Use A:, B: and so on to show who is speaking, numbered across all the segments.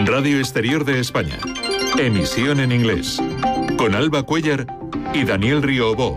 A: Radio Exterior de España. Emisión en inglés. Con Alba Cuellar y Daniel Riobó.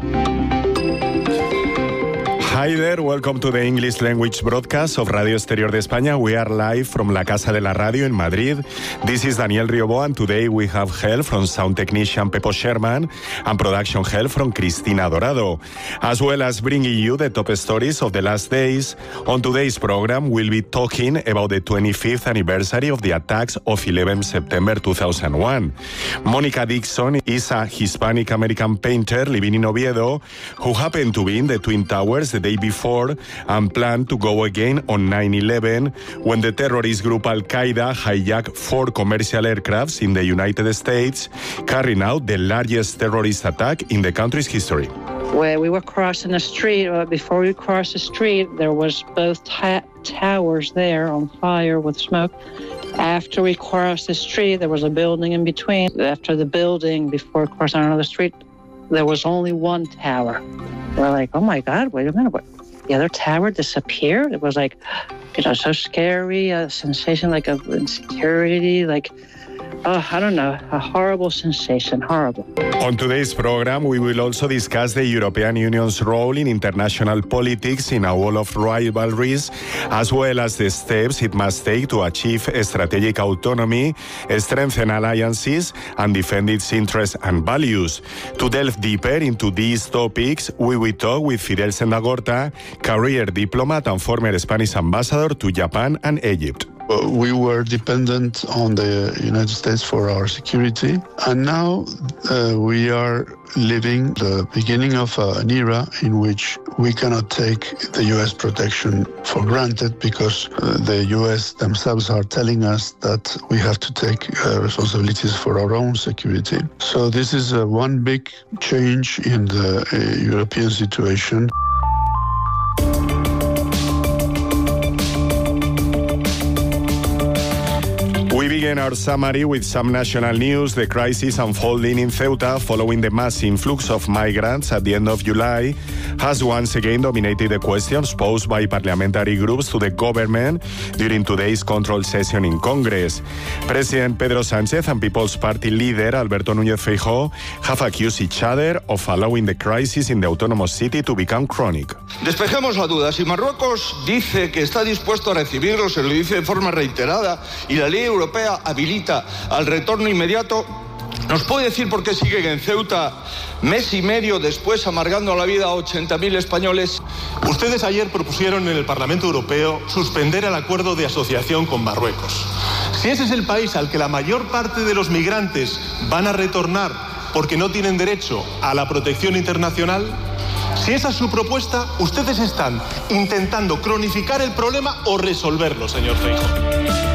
B: Hi there, welcome to the English language broadcast of Radio Exterior de España. We are live from La Casa de la Radio in Madrid. This is Daniel Riobó, and today we have help from sound technician Pepo Sherman and production help from Cristina Dorado, as well as bringing you the top stories of the last days. On today's program, we'll be talking about the 25th anniversary of the attacks of 11 September 2001. Monica Dixon is a Hispanic-American painter living in Oviedo who happened to be in the Twin Towers the day before and planned to go again on 9/11 when the terrorist group Al-Qaeda hijacked 4 commercial aircrafts in the United States, carrying out the largest terrorist attack in the country's history.
C: Where we were crossing the street, before we crossed the street, there was both towers there on fire with smoke. After we crossed the street, there was a building in between. After the building, before crossing another street, there was only one tower. We're like, oh my God, wait a minute, what? The other tower disappeared? It was like, so scary, a sensation like of insecurity, like, I don't know, a horrible sensation, horrible.
B: On today's program, we will also discuss the European Union's role in international politics in a world of rivalries, as well as the steps it must take to achieve strategic autonomy, strengthen alliances, and defend its interests and values. To delve deeper into these topics, we will talk with Fidel Sendagorta, career diplomat and former Spanish ambassador to Japan and Egypt.
D: We were dependent on the United States for our security, and now we are living the beginning of an era in which we cannot take the U.S. protection for granted because the U.S. themselves are telling us that we have to take responsibilities for our own security. So this is one big change in the European situation.
B: We begin our summary with some national news. The crisis unfolding in Ceuta following the mass influx of migrants at the end of July has once again dominated the questions posed by parliamentary groups to the government during today's control session in Congress. President Pedro Sánchez and People's Party leader Alberto Núñez Feijóo have accused each other of allowing the crisis in the autonomous city to become chronic.
E: Despejemos la duda. Si Marruecos dice que está dispuesto a recibirlos, se lo dice de forma reiterada, y la ley europea habilita al retorno inmediato, ¿nos puede decir por qué siguen en Ceuta mes y medio después amargando la vida a 80.000 españoles?
F: Ustedes ayer propusieron en el Parlamento Europeo suspender el acuerdo de asociación con Marruecos. Si ese es el país al que la mayor parte de los migrantes van a retornar porque no tienen derecho a la protección internacional, si esa es su propuesta, ustedes están intentando cronificar el problema o resolverlo, señor Feijóo.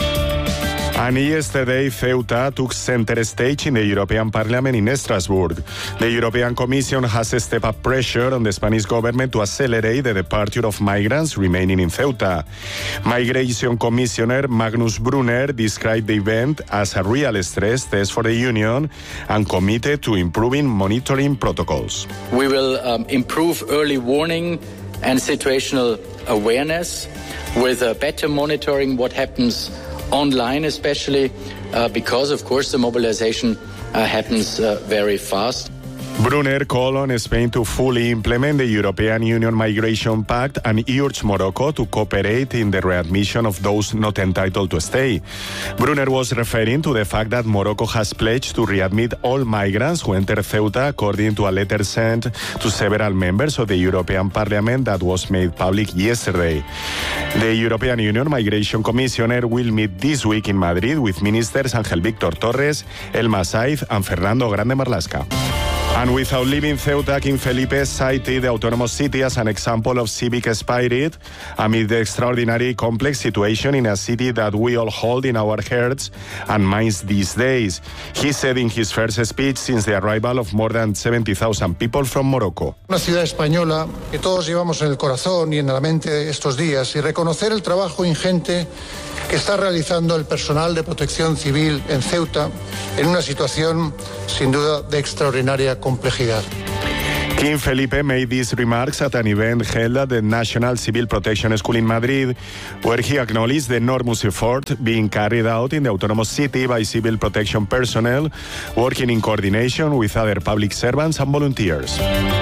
B: And yesterday, Ceuta took center stage in the European Parliament in Strasbourg. The European Commission has stepped up pressure on the Spanish government to accelerate the departure of migrants remaining in Ceuta. Migration Commissioner Magnus Brunner described the event as a real stress test for the Union and committed to improving monitoring protocols.
G: We will improve early warning and situational awareness with better monitoring what happens online, especially because, of course, the mobilization happens very fast.
B: Brunner called on Spain to fully implement the European Union Migration Pact and urged Morocco to cooperate in the readmission of those not entitled to stay. Brunner was referring to the fact that Morocco has pledged to readmit all migrants who enter Ceuta, according to a letter sent to several members of the European Parliament that was made public yesterday. The European Union Migration Commissioner will meet this week in Madrid with ministers Ángel Víctor Torres, Elma Saiz and Fernando Grande Marlaska. And without leaving Ceuta, King Felipe cited the autonomous city as an example of civic spirit amid the extraordinary complex situation in a city that we all hold in our hearts and minds these days. He said in his first speech since the arrival of more than 70,000 people from Morocco.
H: Una ciudad española que todos llevamos en el corazón y en la mente estos días, y reconocer el trabajo ingente que está realizando el personal de protección civil en Ceuta en una situación sin duda de extraordinaria complejidad.
B: King Felipe made these remarks at an event held at the National Civil Protection School in Madrid, where he acknowledged the enormous effort being carried out in the autonomous city by civil protection personnel working in coordination with other public servants and volunteers.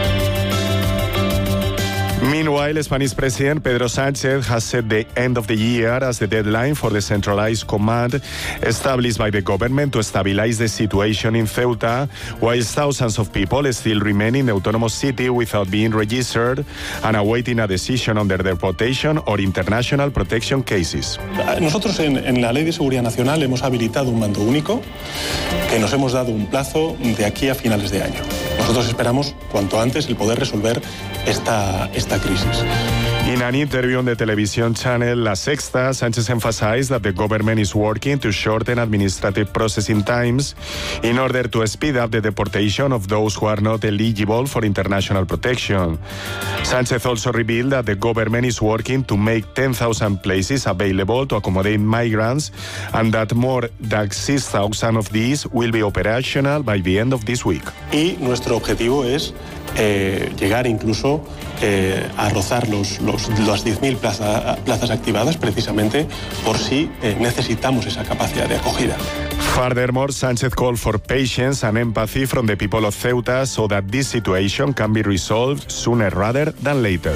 B: Meanwhile, Spanish President Pedro Sánchez has set the end of the year as the deadline for the centralized command established by the government to stabilize the situation in Ceuta, while thousands of people still remain in the autonomous city without being registered and awaiting a decision on their deportation or international protection cases.
F: Nosotros en la Ley de Seguridad Nacional hemos habilitado un mando único que nos hemos dado un plazo de aquí a finales de año. Nosotros esperamos cuanto antes el poder resolver esta crisis.
B: In an interview on the television channel La Sexta, Sánchez emphasized that the government is working to shorten administrative processing times in order to speed up the deportation of those who are not eligible for international protection. Sánchez also revealed that the government is working to make 10,000 places available to accommodate migrants and that more than 6,000 of these will be operational by the end of this week.
F: Y nuestro objetivo es llegar incluso a rozar las 10.000 plazas activadas precisamente por si necesitamos esa capacidad de acogida.
B: Furthermore, Sánchez called for patience and empathy from the people of Ceuta so that this situation can be resolved sooner rather than later.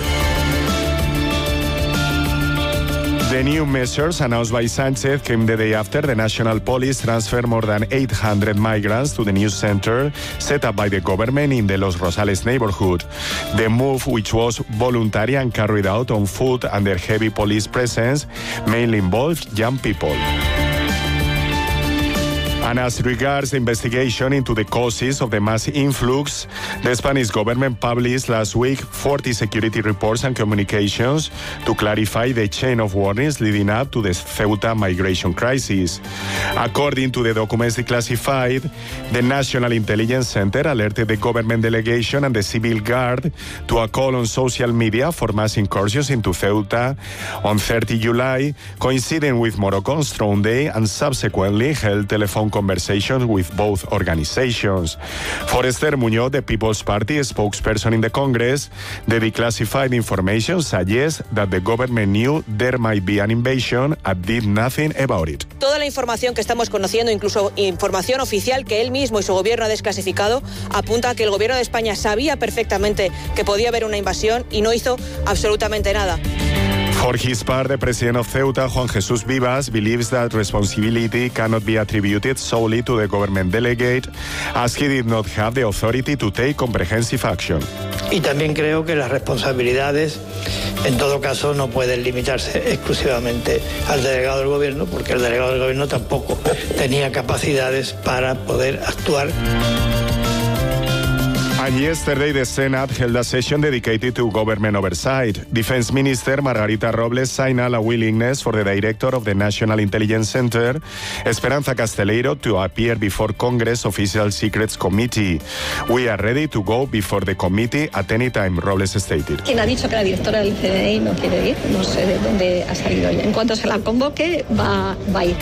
B: The new measures announced by Sánchez came the day after the National Police transferred more than 800 migrants to the new center set up by the government in the Los Rosales neighborhood. The move, which was voluntary and carried out on foot under heavy police presence, mainly involved young people. And as regards the investigation into the causes of the mass influx, the Spanish government published last week 40 security reports and communications to clarify the chain of warnings leading up to the Ceuta migration crisis. According to the documents declassified, the National Intelligence Center alerted the government delegation and the Civil Guard to a call on social media for mass incursions into Ceuta on 30 July, coinciding with Morocco's Throne Day, and subsequently held telephone conversations with both organizations. For Esther Muñoz, the People's Party spokesperson in the Congress, the declassified information suggests that the government knew there might be an invasion and did nothing about it.
I: Toda la información que estamos conociendo, incluso información oficial que él mismo y su gobierno ha desclasificado, apunta a que el gobierno de España sabía perfectamente que podía haber una invasión y no hizo absolutamente nada.
B: For his part, the president of Ceuta, Juan Jesús Vivas, believes that responsibility cannot be attributed solely to the government delegate, as he did not have the authority to take comprehensive action.
J: Y también creo que las responsabilidades, en todo caso, no pueden limitarse exclusivamente al delegado del gobierno, porque el delegado del gobierno tampoco tenía capacidades para poder actuar.
B: And yesterday, the Senate held a session dedicated to government oversight. Defense Minister Margarita Robles signaled a willingness for the director of the National Intelligence Center, Esperanza Casteleiro, to appear before Congress Official Secrets Committee. We are ready to go before the committee at any time, Robles stated.
K: Quien ha dicho que la directora del CNI no quiere ir, no sé de dónde ha salido. En cuanto se la convoque, va a ir.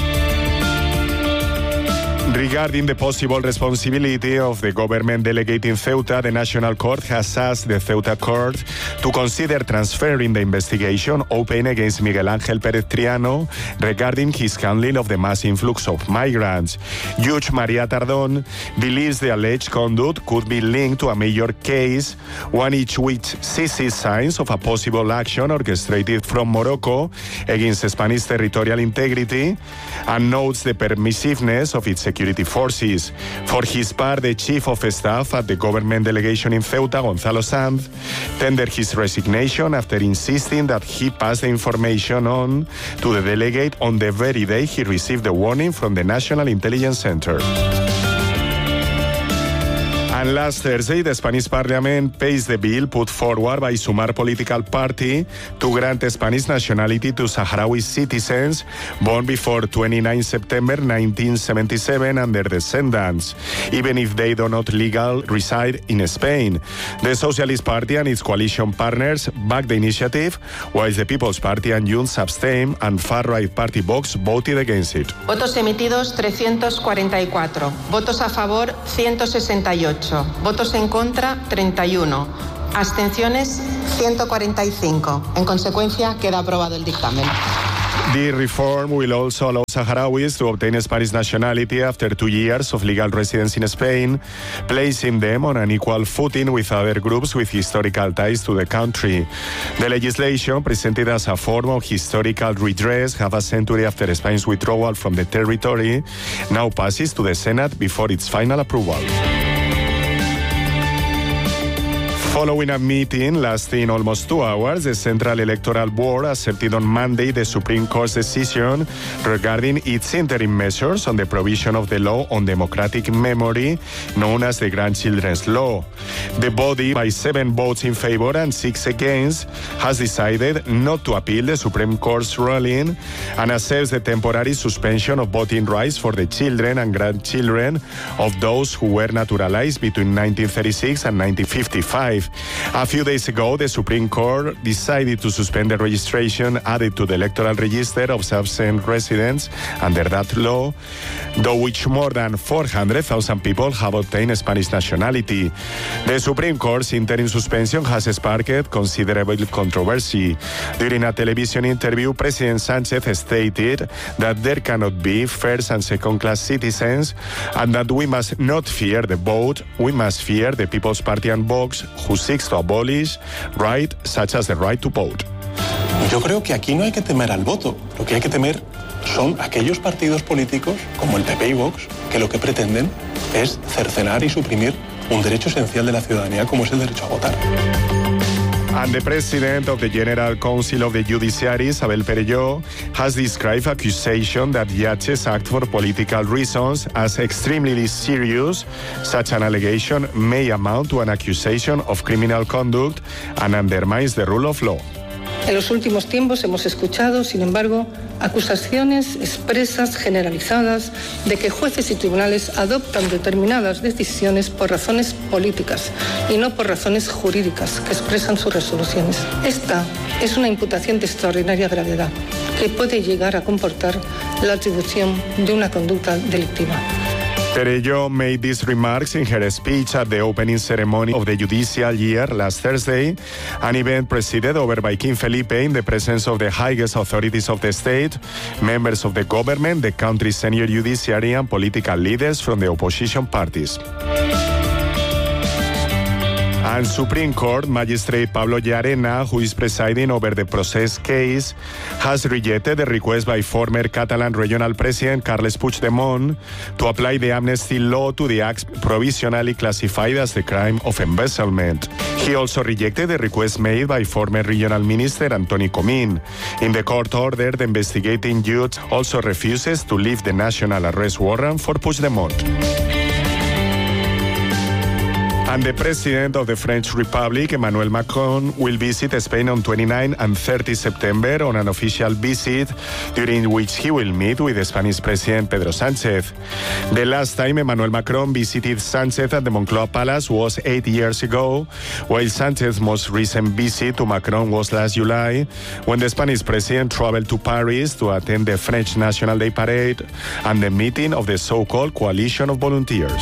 B: Regarding the possible responsibility of the government delegate in Ceuta, the National Court has asked the Ceuta Court to consider transferring the investigation open against Miguel Ángel Pérez Triano regarding his handling of the mass influx of migrants. Judge María Tardón believes the alleged conduct could be linked to a major case, one each which sees signs of a possible action orchestrated from Morocco against Spanish territorial integrity, and notes the permissiveness of its security forces. For his part, the chief of staff at the government delegation in Ceuta, Gonzalo Sanz, tendered his resignation after insisting that he pass the information on to the delegate on the very day he received the warning from the National Intelligence Center. And last Thursday, the Spanish Parliament passed the bill put forward by Sumar political party to grant Spanish nationality to Sahrawi citizens born before 29 September 1977 and their descendants, even if they do not legally reside in Spain. The Socialist Party and its coalition partners backed the initiative, while the People's Party and Junts abstained and far-right party Vox voted against it.
L: Votos emitidos 344, votos a favor 168. 48. Votos en contra, 31. Abstenciones, 145. En consecuencia, queda aprobado el dictamen.
B: The reform will also allow Saharauis to obtain Spanish nationality after 2 years of legal residence in Spain, placing them on an equal footing with other groups with historical ties to the country. The legislation, presented as a form of historical redress half a century after Spain's withdrawal from the territory, now passes to the Senate before its final approval. Following a meeting lasting almost 2 hours, the Central Electoral Board accepted on Monday the Supreme Court's decision regarding its interim measures on the provision of the law on democratic memory, known as the Grandchildren's Law. The body, by 7 votes in favor and 6 against, has decided not to appeal the Supreme Court's ruling and accepts the temporary suspension of voting rights for the children and grandchildren of those who were naturalized between 1936 and 1955. A few days ago, the Supreme Court decided to suspend the registration added to the electoral register of absent residents under that law, though which more than 400,000 people have obtained Spanish nationality. The Supreme Court's interim suspension has sparked considerable controversy. During a television interview, President Sánchez stated that there cannot be first and second-class citizens and that we must not fear the vote, we must fear the People's Party and Vox, who seeks to abolish rights such as the right to vote.
F: Yo creo que aquí no hay que temer al voto. Lo que hay que temer son aquellos partidos políticos, como el PP y Vox, que lo que pretenden es cercenar y suprimir un derecho esencial de la ciudadanía, como es el derecho a votar.
B: And the president of the General Council of the Judiciary, Isabel Perelló, has described accusation that judges act for political reasons as extremely serious. Such an allegation may amount to an accusation of criminal conduct and undermines the rule of law.
M: En los últimos tiempos hemos escuchado, sin embargo, acusaciones expresas, generalizadas, de que jueces y tribunales adoptan determinadas decisiones por razones políticas y no por razones jurídicas que expresan sus resoluciones. Esta es una imputación de extraordinaria gravedad que puede llegar a comportar la atribución de una conducta delictiva.
B: Perelló made these remarks in her speech at the opening ceremony of the judicial year last Thursday, an event presided over by King Felipe in the presence of the highest authorities of the state, members of the government, the country's senior judiciary, and political leaders from the opposition parties. And Supreme Court Magistrate Pablo Llarena, who is presiding over the process case, has rejected the request by former Catalan Regional President Carles Puigdemont to apply the amnesty law to the acts provisionally classified as the crime of embezzlement. He also rejected the request made by former Regional Minister Antoni Comín. In the court order, the investigating judge also refuses to lift the national arrest warrant for Puigdemont. And the president of the French Republic, Emmanuel Macron, will visit Spain on 29 and 30 September on an official visit, during which he will meet with the Spanish President Pedro Sánchez. The last time Emmanuel Macron visited Sánchez at the Moncloa Palace was 8 years ago, while Sánchez's most recent visit to Macron was last July, when the Spanish president traveled to Paris to attend the French National Day Parade and the meeting of the so-called Coalition of Volunteers.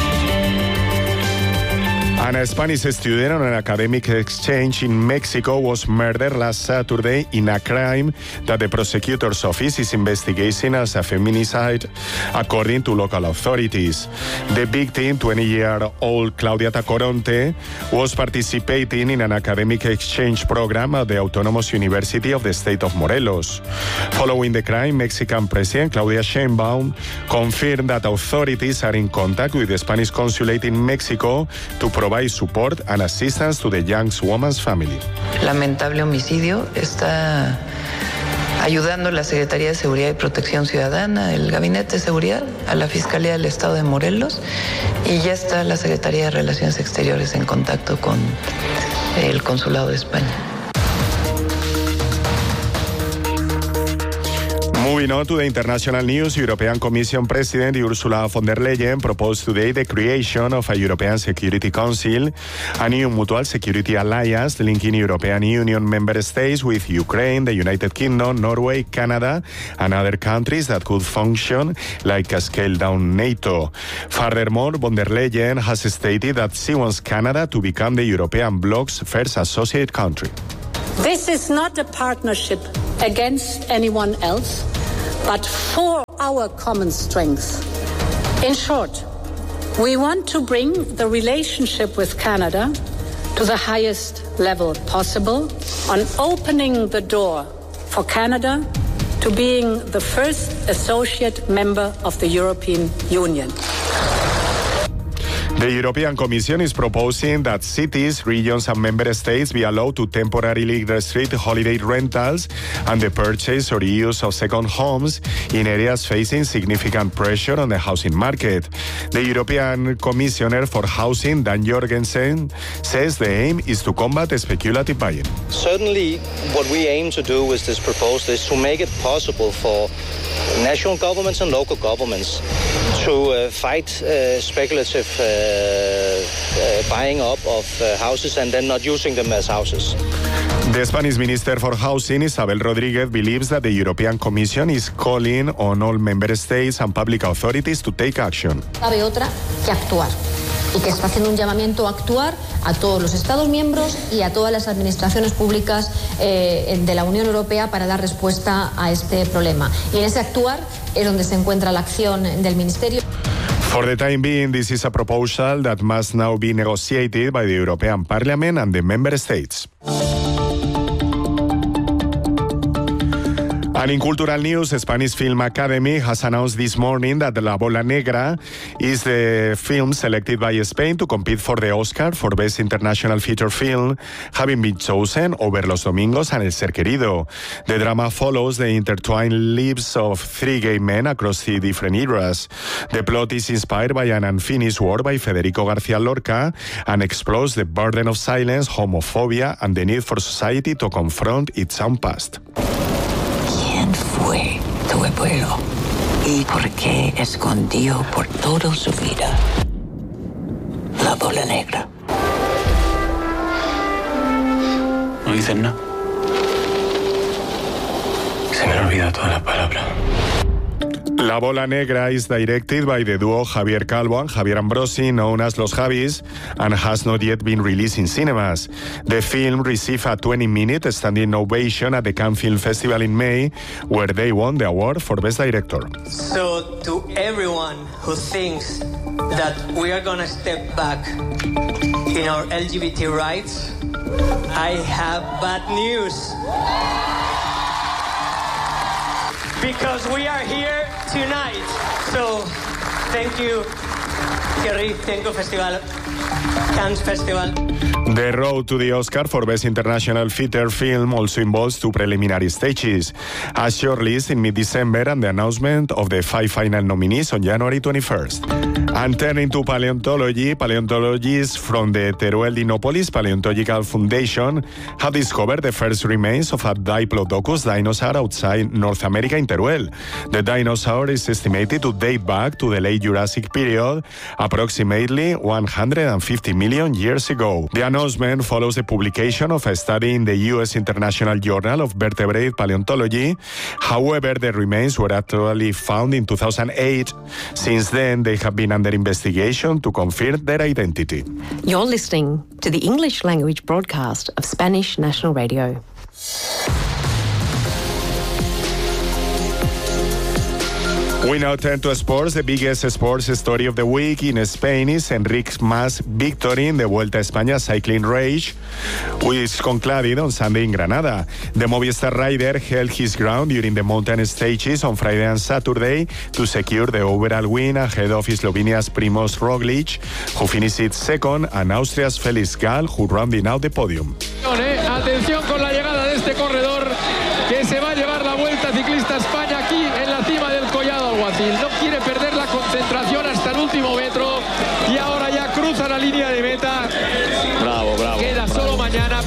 B: And a Spanish student on an academic exchange in Mexico was murdered last Saturday in a crime that the prosecutor's office is investigating as a feminicide, according to local authorities. The victim, 20-year-old Claudia Tacoronte, was participating in an academic exchange program at the Autonomous University of the state of Morelos. Following the crime, Mexican President Claudia Sheinbaum confirmed that authorities are in contact with the Spanish consulate in Mexico to provide support and assistance to the young woman's family.
N: Lamentable homicidio. Está ayudando la Secretaría de Seguridad y Protección Ciudadana, el Gabinete de Seguridad, a la Fiscalía del Estado de Morelos, y ya está la Secretaría de Relaciones Exteriores en contacto con el Consulado de España.
B: Moving on to the international news, European Commission President Ursula von der Leyen proposed today the creation of a European Security Council, a new mutual security alliance linking European Union member states with Ukraine, the United Kingdom, Norway, Canada, and other countries that could function like a scaled-down NATO. Furthermore, von der Leyen has stated that she wants Canada to become the European bloc's first associate country.
O: This is not a partnership against anyone else, but for our common strength. In short, we want to bring the relationship with Canada to the highest level possible on opening the door for Canada to being the first associate member of the European Union.
B: The European Commission is proposing that cities, regions and member states be allowed to temporarily restrict holiday rentals and the purchase or use of second homes in areas facing significant pressure on the housing market. The European Commissioner for Housing, Dan Jorgensen, says the aim is to combat speculative buying.
P: Certainly what we aim to do with this proposal is to make it possible for national governments and local governments to fight speculative buying up of houses and then not using them as houses.
B: The Spanish Minister for Housing, Isabel Rodríguez, believes that the European Commission is calling on all member states and public authorities to take action.
Q: Cabe otra que actuar. Y que está haciendo un llamamiento a actuar a todos los Estados miembros y a todas las administraciones públicas de la Unión Europea para dar respuesta a este problema. Y en ese actuar es donde se encuentra la acción del Ministerio.
B: For the time being, this is a proposal that must now be negotiated by the European Parliament and the member states. And in cultural news, Spanish Film Academy has announced this morning that La Bola Negra is the film selected by Spain to compete for the Oscar for Best International Feature Film, having been chosen over Los Domingos and El Ser Querido. The drama follows the intertwined lives of three gay men across the different eras. The plot is inspired by an unfinished work by Federico García Lorca and explores the burden of silence, homophobia, and the need for society to confront its own past.
R: ¿Quién fue tu abuelo? ¿Y por qué escondió por toda su vida la bola negra?
S: No dicen nada. Se me han olvidado todas las palabras.
B: La Bola Negra is directed by the duo Javier Calvo and Javier Ambrosi, known as Los Javis, and has not yet been released in cinemas. The film received a 20-minute standing ovation at the Cannes Film Festival in May, where they won the award for Best Director.
T: So to everyone who thinks that we are going to step back in our LGBT rights, I have bad news. Because we are here tonight. So, thank you, Thierry. Thank you, Festival. Cannes Festival.
B: The road to the Oscar for Best International Feature Film also involves two preliminary stages: a shortlist in mid-December and the announcement of the 5 final nominees on January 21st. And turning to paleontology, paleontologists from the Teruel Dinopolis Paleontological Foundation have discovered the first remains of a Diplodocus dinosaur outside North America in Teruel. The dinosaur is estimated to date back to the late Jurassic period, approximately 150 million years ago. The announcement follows the publication of a study in the U.S. International Journal of Vertebrate Paleontology. However, the remains were actually found in 2008. Since then, they have been under investigation to confirm their identity.
U: You're listening to the English language broadcast of Spanish National Radio.
B: We now turn to sports. The biggest sports story of the week in Spain is Enric Mas' victory in the Vuelta a España cycling race, which concluded on Sunday in Granada. The Movistar rider held his ground during the mountain stages on Friday and Saturday to secure the overall win ahead of Slovenia's Primož Roglic, who finished second, and Austria's Felix Gall, who rounded out the podium.
V: Atención con la llegada de este corredor que se va a llevar la Vuelta Ciclista España aquí en la cima del Collado Alguacil. No quiere perder la concentración hasta el último metro y ahora ya cruza la línea de meta.
W: Bravo.
V: Queda solo mañana, pero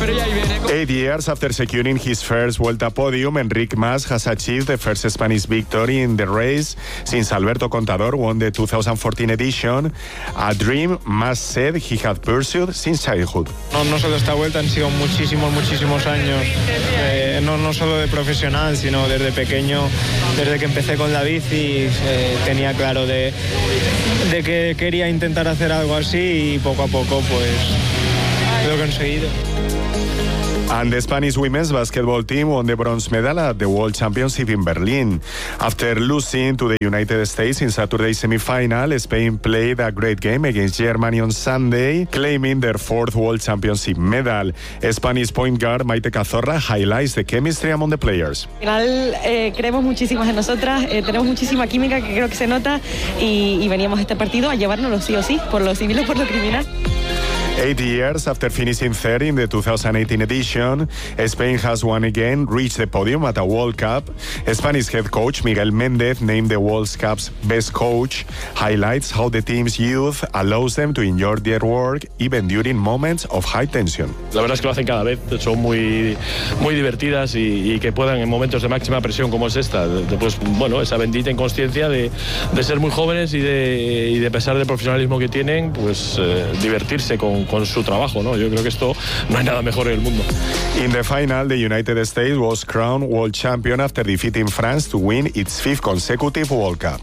V: pero ya ahí viene.
B: 8 years after securing his first Vuelta podium, Enric Mas has achieved the first Spanish victory in the race since Alberto Contador won the 2014 edition, a dream Mas said he had pursued since childhood.
A: No solo esta Vuelta, han sido muchísimos años, no solo de profesional, sino desde pequeño, desde que empecé con la bici, tenía claro de que quería intentar hacer algo así y poco a poco pues lo he conseguido.
B: And the Spanish women's basketball team won the bronze medal at the World Championship in Berlin. After losing to the United States in Saturday's semi-final, Spain played a great game against Germany on Sunday, claiming their fourth World Championship medal. Spanish point guard Maite Cazorla highlights the chemistry among the players.
C: Al final creemos muchísimo en nosotras, tenemos muchísima química que creo que se nota y veníamos a este partido a llevárnoslo sí o sí, por lo civil o por lo criminal.
B: 8 years after finishing third in the 2018 edition, Spain has once again reached the podium at a World Cup. Spanish head coach Miguel Méndez, named the World Cup's best coach, highlights how the team's youth allows them to enjoy their work even during moments of high tension.
W: La verdad es que lo hacen cada vez, son muy divertidas y que puedan en momentos de máxima presión como es esta, pues bueno, esa bendita inconsciencia de ser muy jóvenes y de pesar del profesionalismo que tienen, pues divertirse con su trabajo, ¿no? Yo creo que esto no hay nada mejor en el mundo.
B: In the final, the United States was crowned world champion after defeating France to win its 5th consecutive World Cup.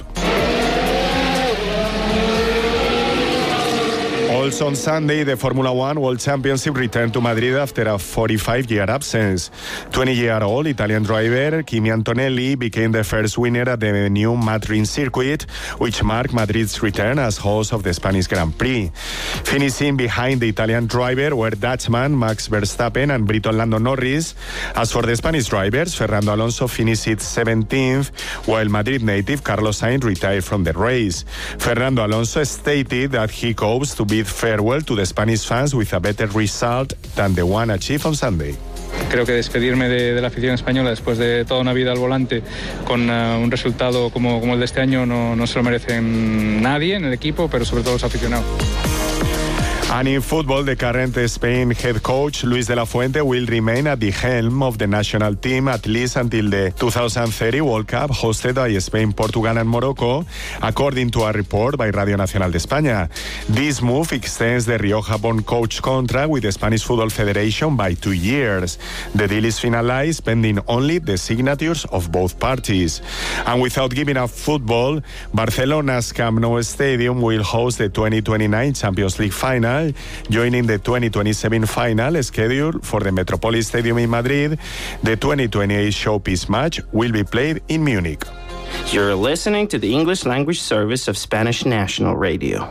B: Also on Sunday, the Formula One World Championship returned to Madrid after a 45-year absence. 20-year-old Italian driver Kimi Antonelli became the first winner at the new Madrid circuit, which marked Madrid's return as host of the Spanish Grand Prix. Finishing behind the Italian driver were Dutchman Max Verstappen and Briton Lando Norris. As for the Spanish drivers, Fernando Alonso finished 17th, while Madrid native Carlos Sainz retired from the race. Fernando Alonso stated that he hopes to bid farewell to the Spanish fans with a better result than the one achieved on Sunday.
A: Creo que despedirme de la afición española después de toda una vida al volante con un resultado como el de este año no se lo merecen nadie en el equipo, pero sobre todo los aficionados.
B: And in football, the current Spain head coach, Luis de la Fuente, will remain at the helm of the national team at least until the 2030 World Cup hosted by Spain, Portugal and Morocco, according to a report by Radio Nacional de España. This move extends the Rioja-born coach contract with the Spanish Football Federation by 2 years. The deal is finalized pending only the signatures of both parties. And without giving up football, Barcelona's Camp Nou Stadium will host the 2029 Champions League final, joining the 2027 final scheduled for the Metropolis Stadium in Madrid. The 2028 showpiece match will be played in Munich.
X: You're listening to the English language service of Spanish National Radio.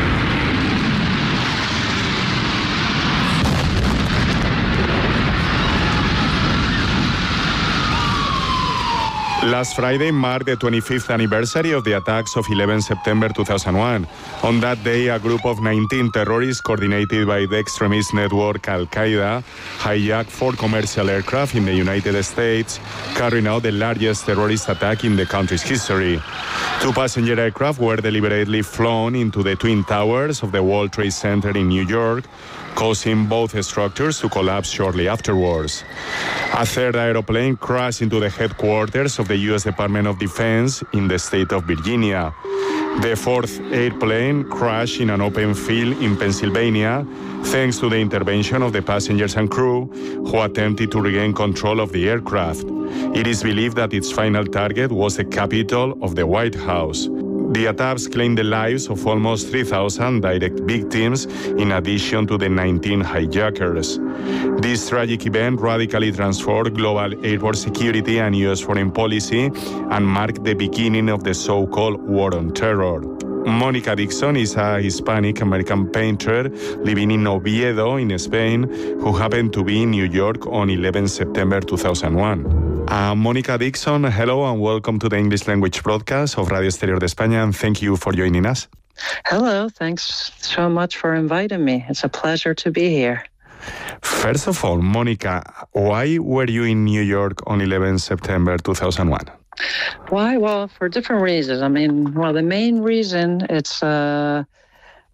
B: Last Friday marked the 25th anniversary of the attacks of 11 September 2001. On that day, a group of 19 terrorists coordinated by the extremist network Al-Qaeda hijacked 4 commercial aircraft in the United States, carrying out the largest terrorist attack in the country's history. 2 passenger aircraft were deliberately flown into the Twin Towers of the World Trade Center in New York, causing both structures to collapse shortly afterwards. A third aeroplane crashed into the headquarters of the U.S. Department of Defense in the state of Virginia. The 4th airplane crashed in an open field in Pennsylvania, thanks to the intervention of the passengers and crew, who attempted to regain control of the aircraft. It is believed that its final target was the Capitol of the White House. The attacks claimed the lives of almost 3,000 direct victims, in addition to the 19 hijackers. This tragic event radically transformed global airport security and U.S. foreign policy and marked the beginning of the so-called War on Terror. Mónica Dixon is a Hispanic-American painter living in Oviedo, in Spain, who happened to be in New York on 11 September 2001. Mónica Dixon, hello and welcome to the English language broadcast of Radio Exterior de España, and thank you for joining us.
Y: Hello, thanks so much for inviting me. It's a pleasure to be here.
B: First of all, Mónica, why were you in New York on 11 September 2001?
Y: Why? Well, for different reasons. I mean, the main reason, it's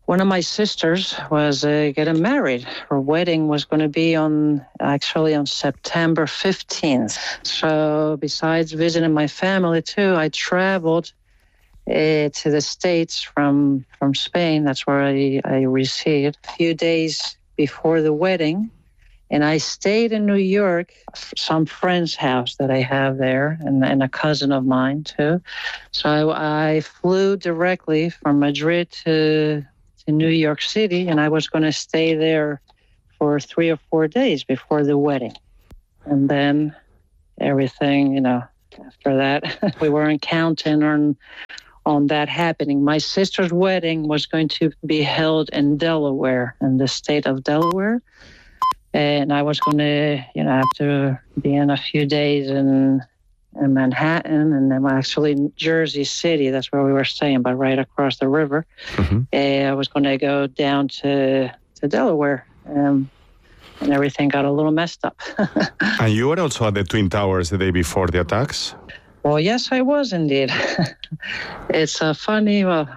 Y: one of my sisters was getting married. Her wedding was going to be on September 15th. So besides visiting my family too, I traveled to the States from Spain. That's where I received a few days before the wedding. And I stayed in New York, some friend's house that I have there, and a cousin of mine too. So I flew directly from Madrid to New York City, and I was going to stay there for 3 or 4 days before the wedding. And then everything, after that, we weren't counting on that happening. My sister's wedding was going to be held in Delaware, in the state of Delaware. And I was going to, have to be in a few days in Manhattan, and then actually in Jersey City. That's where we were staying, but right across the river. Mm-hmm. I was going to go down to Delaware, and everything got a little messed up.
B: And you were also at the Twin Towers the day before the attacks?
Y: Well, yes, I was indeed. It's funny. Well,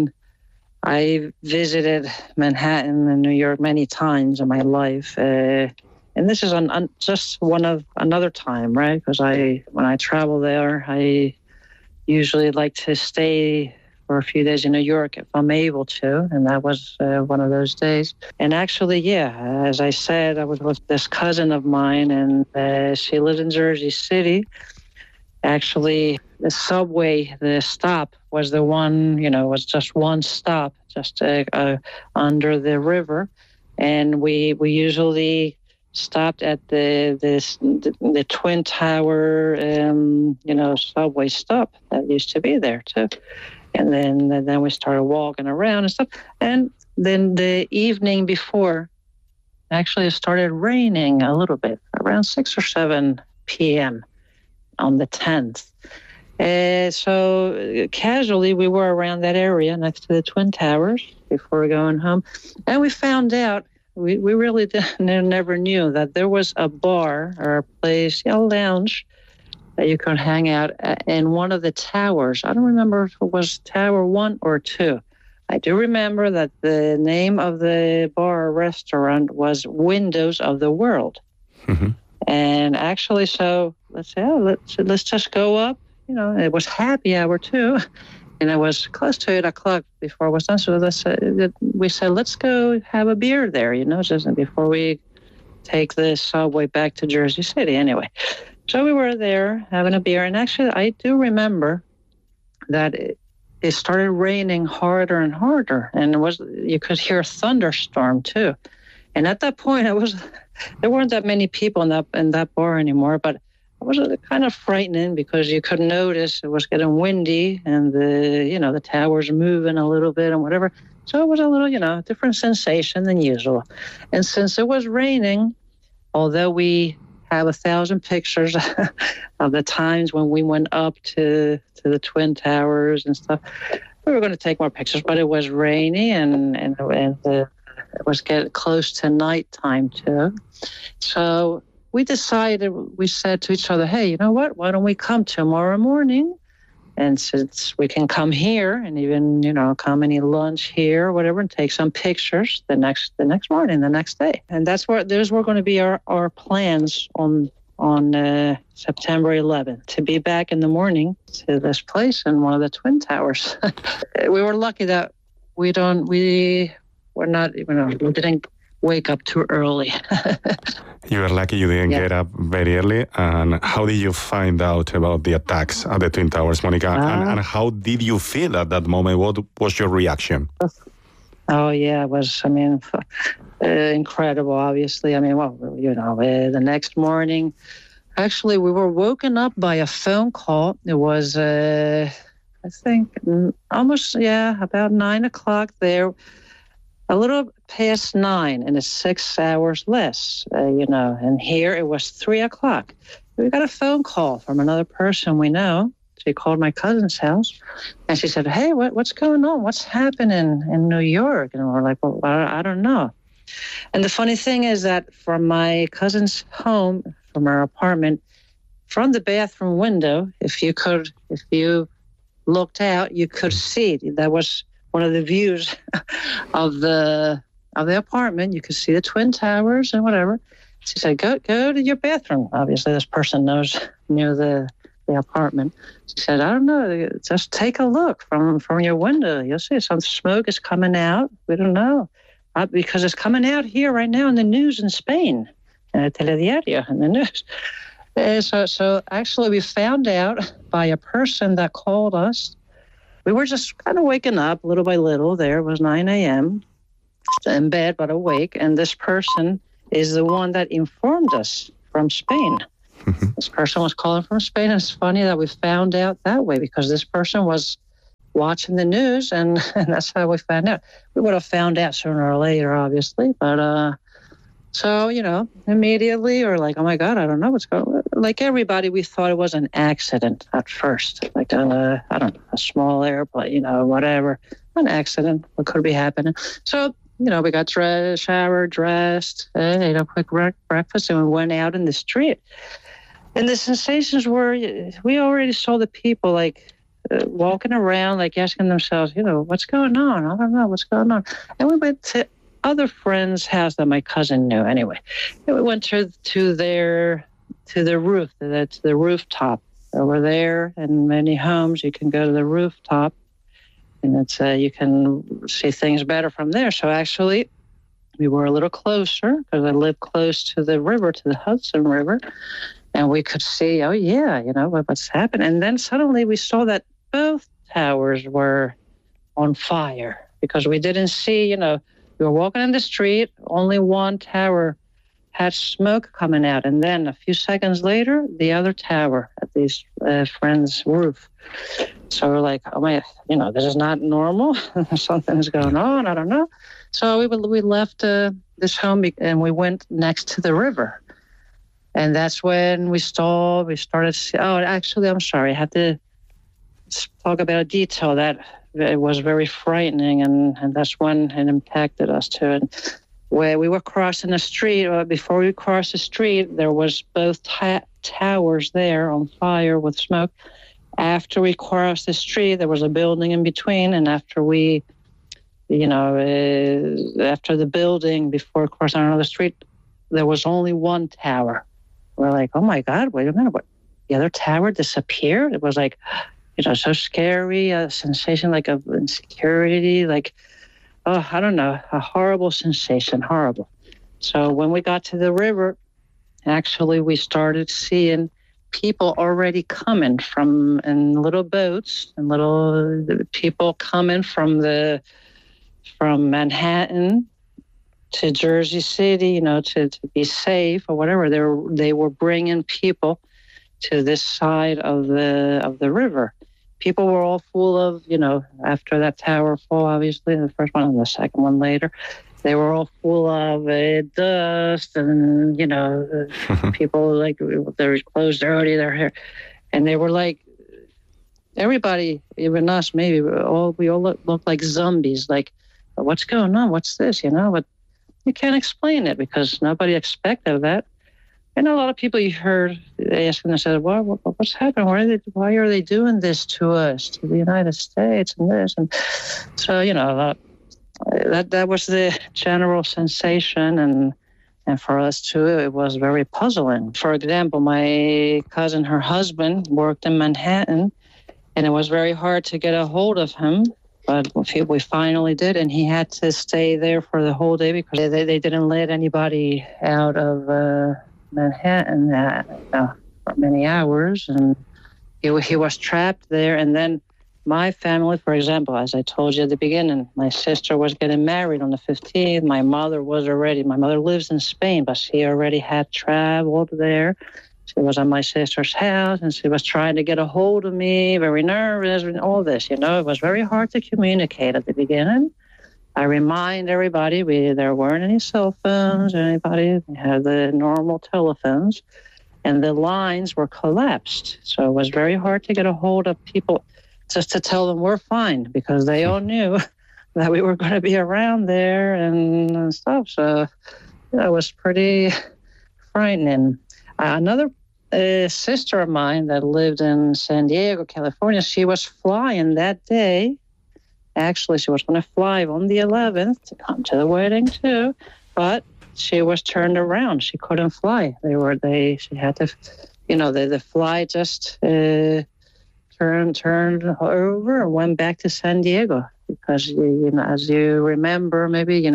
Y: I visited Manhattan and New York many times in my life. And this is just another time, right? Because when I travel there, I usually like to stay for a few days in New York if I'm able to. And that was one of those days. And actually, as I said, I was with this cousin of mine, and she lived in Jersey City. Actually, the subway, the stop was the one, was just one stop, just under the river. And we usually stopped at the Twin Tower, subway stop that used to be there too. And then we started walking around and stuff. And then the evening before, actually it started raining a little bit, around 6 or 7 p.m. on the 10th. So casually, we were around that area next to the Twin Towers before going home. And we found out, we really never knew that there was a bar or a place, a lounge, that you could hang out in one of the towers. I don't remember if it was Tower 1 or 2. I do remember that the name of the bar or restaurant was Windows of the World. Mm-hmm. And actually, so let's just go up. It was happy hour too, and it was close to 8 o'clock before it was done. So we said, let's go have a beer there, just before we take the subway back to Jersey City. Anyway, so we were there having a beer, and actually, I do remember that it started raining harder and harder, and you could hear a thunderstorm too. And at that point, there weren't that many people in that bar anymore, but it was kind of frightening because you could notice it was getting windy and the towers moving a little bit and whatever. So it was a little, different sensation than usual. And since it was raining, although we have 1,000 pictures of the times when we went up to the Twin Towers and stuff, we were going to take more pictures, but it was rainy and it was getting close to nighttime too. So we said to each other, hey, you know what? Why don't we come tomorrow morning? And since we can come here and even, come and eat lunch here or whatever and take some pictures the next morning, the next day. And those were going to be our plans on September 11th, to be back in the morning to this place in one of the Twin Towers. We were lucky that we didn't wake up too early.
B: You were lucky you didn't get up very early. And how did you find out about the attacks at the Twin Towers, Monica? And how did you feel at that moment? What was your reaction?
Y: Oh, yeah, it was, incredible, obviously. The next morning, actually, we were woken up by a phone call. It was, I think, about 9 o'clock there. A little past 9, and it's 6 hours less, and here it was 3 o'clock. We got a phone call from another person we know. She called my cousin's house, and she said, hey, what's going on? What's happening in New York? And we're like, well, I don't know. And the funny thing is that from my cousin's home, from her apartment, from the bathroom window, if you looked out, you could see that was one of the views of the apartment. You could see the Twin Towers and whatever. She said, go to your bathroom. Obviously, this person knew the apartment. She said, I don't know, just take a look from your window. You'll see some smoke is coming out. We don't know. Because it's coming out here right now in the news in Spain, in el telediario, in the news. So actually, we found out by a person that called us. We were just kind of waking up little by little there. It was 9 a.m., in bed, but awake. And this person is the one that informed us from Spain. This person was calling from Spain. And it's funny that we found out that way because this person was watching the news, and that's how we found out. We would have found out sooner or later, obviously. But so, immediately, or like, oh, my God, I don't know what's going on. Like everybody, we thought it was an accident at first. Like, I don't know, a small airplane, whatever. An accident. What could be happening? So, we got showered, dressed, ate a quick breakfast, and we went out in the street. And the sensations were, we already saw the people, like, walking around, like, asking themselves, what's going on? I don't know what's going on. And we went to other friend's house that my cousin knew anyway. And we went to the roof, to the rooftop. Over there, in many homes, you can go to the rooftop, and it's you can see things better from there. So actually, we were a little closer because I live close to the river, to the Hudson River, and we could see, oh yeah, what's happened. And then suddenly we saw that both towers were on fire because we didn't see, we were walking in the street, only one tower had smoke coming out. And then a few seconds later, the other tower at these friends' roof. So we're like, oh my, this is not normal. Something's going on. I don't know. So we left this home and we went next to the river. And that's when we started to see, actually, I'm sorry. I had to talk about a detail that it was very frightening. And that's when it impacted us too. And where we were crossing the street, before we crossed the street, there was both towers there on fire with smoke. After we crossed the street, there was a building in between. And after we, after the building, before crossing another street, there was only one tower. We're like, oh my God, wait a minute, what? The other tower disappeared? It was like, so scary, a sensation like of insecurity, like, oh, I don't know, a horrible sensation, horrible. So when we got to the river, actually we started seeing people already coming in little boats and little people coming from Manhattan to Jersey City, to be safe or whatever. They were bringing people to this side of the river. People were all full of, after that tower fall, obviously, the first one and the second one later, they were all full of dust and, people like their clothes dirty, their hair. And they were like, everybody, even us, maybe, we all looked like zombies. Like, what's going on? What's this? But you can't explain it because nobody expected that. And a lot of people you heard asking themselves, well, what's happening? Why are they doing this to us, to the United States and this? And so, that was the general sensation. And for us, too, it was very puzzling. For example, my cousin, her husband, worked in Manhattan, and it was very hard to get a hold of him. But we finally did, and he had to stay there for the whole day because they didn't let anybody out of Manhattan for many hours, and he was trapped there. And then my family, for example, as I told you at the beginning, my sister was getting married on the 15th. My mother lives in Spain, but she already had traveled there. She was at my sister's house, and she was trying to get a hold of me, very nervous, and all this. It was very hard to communicate at the beginning. I remind everybody, there weren't any cell phones, anybody. We had the normal telephones, and the lines were collapsed. So it was very hard to get a hold of people just to tell them we're fine, because they all knew that we were going to be around there and stuff. So it was pretty frightening. Another sister of mine that lived in San Diego, California, she was flying that day Actually, she was going to fly on the 11th to come to the wedding too, but she was turned around. She couldn't fly. She had to, the flight just turned over and went back to San Diego because, as you remember, maybe,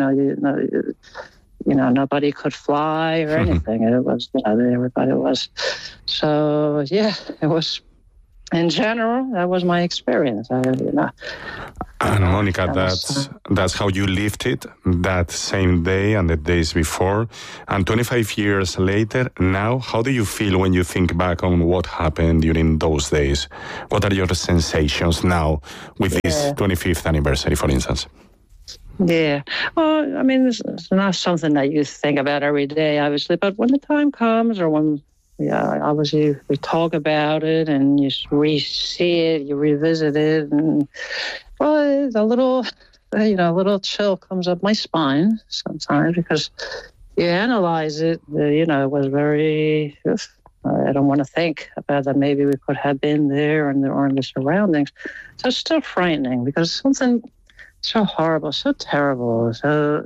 Y: nobody could fly or anything. It was, everybody was. So, yeah, it was, in general, that was my experience.
B: And Monica, that's how you lived it that same day and the days before. And 25 years later, now, how do you feel when you think back on what happened during those days? What are your sensations now with this 25th anniversary, for instance?
Y: Yeah. Well, I mean, it's not something that you think about every day, obviously, but when the time comes or when, obviously we talk about it and you re-see it, you revisit it, and, well, a little chill comes up my spine sometimes because you analyze it, it was very, I don't want to think about that maybe we could have been there or in the surroundings. So it's still frightening because something so horrible, so terrible, so,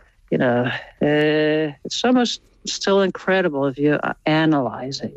Y: it's almost still incredible if you analyze it,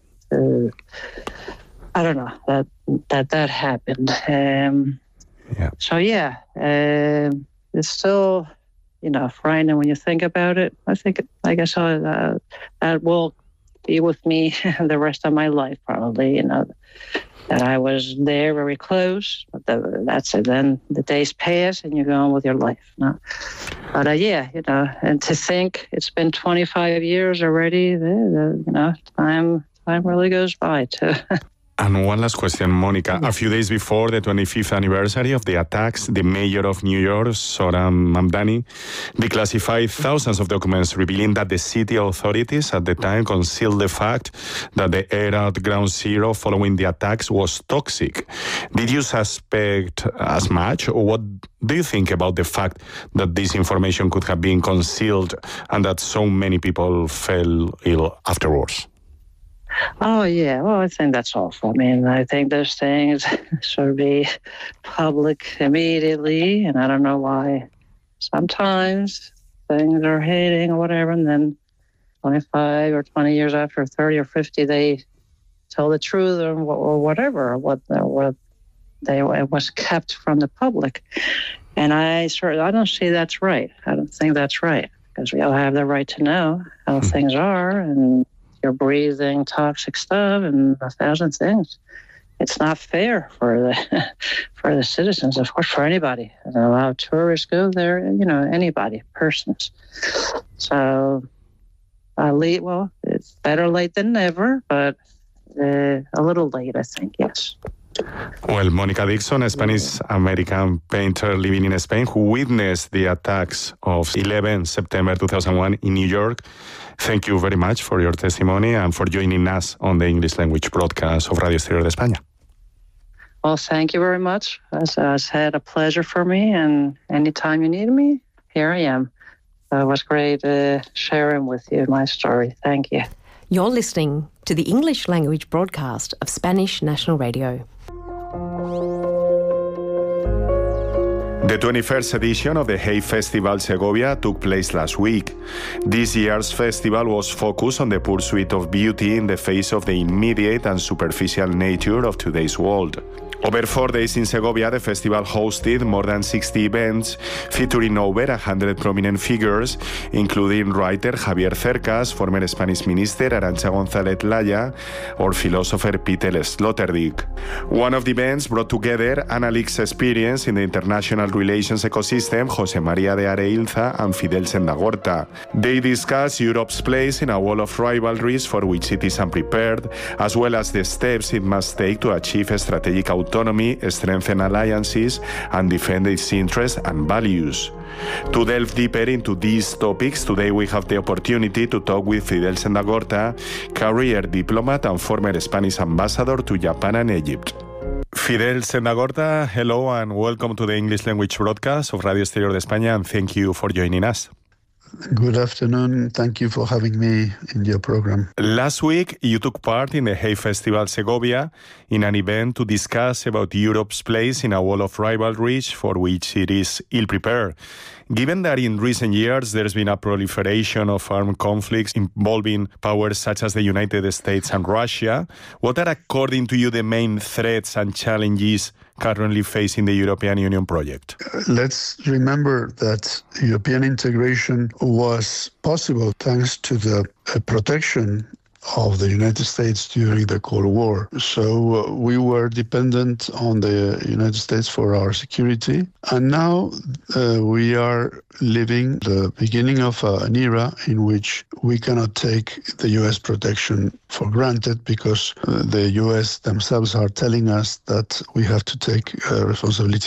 Y: I don't know, that happened. So, it's still, frightening when you think about it. I guess that will be with me the rest of my life, probably, that I was there very close. But that's it. Then the days pass and you go on with your life. But and to think it's been 25 years already, time really goes by too.
B: And one last question, Monica. A few days before the 25th anniversary of the attacks, the mayor of New York, Zohran Mamdani, declassified thousands of documents revealing that the city authorities at the time concealed the fact that the air at Ground Zero following the attacks was toxic. Did you suspect as much, or what do you think about the fact that this information could have been concealed and that so many people fell ill afterwards?
Y: Oh, yeah. Well, I think that's awful. I mean, I think those things should be public immediately, and I don't know why sometimes things are hidden or whatever, and then 25 or 20 years after, 30 or 50, they tell the truth or whatever, it was kept from the public. And I don't see that's right. I don't think that's right, because we all have the right to know how things are, and you're breathing toxic stuff and 1,000 things. It's not fair for the citizens, of course, for anybody. And allow tourists go there, anybody, persons. So, it's better late than never, but a little late, I think, yes.
B: Well, Monica Dixon, a Spanish-American painter living in Spain who witnessed the attacks of 11 September 2001 in New York, thank you very much for your testimony and for joining us on the English language broadcast of Radio Exterior de España.
Y: Well, thank you very much. It's had a pleasure for me, and anytime you need me, here I am. It was great sharing with you my story. Thank you.
U: You're listening to the English language broadcast of Spanish National Radio.
B: The 21st edition of the Hay Festival Segovia took place last week. This year's festival was focused on the pursuit of beauty in the face of the immediate and superficial nature of today's world. Over 4 days in Segovia, the festival hosted more than 60 events featuring over 100 prominent figures, including writer Javier Cercas, former Spanish minister Arantxa González Laya, or philosopher Peter Sloterdijk. One of the events brought together Analic's experience in the international relations ecosystem, José María de Areilza and Fidel Sendagorta. They discussed Europe's place in a wall of rivalries for which it is unprepared, as well as the steps it must take to achieve strategic autonomy, strengthen alliances, and defend its interests and values. To delve deeper into these topics, today we have the opportunity to talk with Fidel Sendagorta, career diplomat and former Spanish ambassador to Japan and Egypt. Fidel Sendagorta, hello and welcome to the English language broadcast of Radio Exterior de España, and thank you for joining us.
D: Good afternoon. Thank you for having me in your program.
B: Last week, you took part in the Hay Festival Segovia in an event to discuss about Europe's place in a wall of rivalries for which it is ill-prepared. Given that in recent years there's been a proliferation of armed conflicts involving powers such as the United States and Russia, what are, according to you, the main threats and challenges currently facing the European Union project?
D: Let's remember that European integration was possible thanks to the protection of the United States during the Cold War. So we were dependent on the United States for our security. And now we are living the beginning of an era in which we cannot take the U.S. protection for granted because the U.S. themselves are telling us that we have to take responsibility